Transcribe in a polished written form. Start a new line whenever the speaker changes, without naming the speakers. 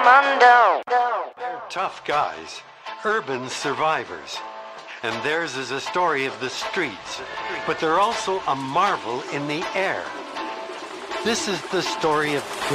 They're tough guys, urban survivors. And theirs is a story of the streets, but they're also a marvel in the air. This is the story of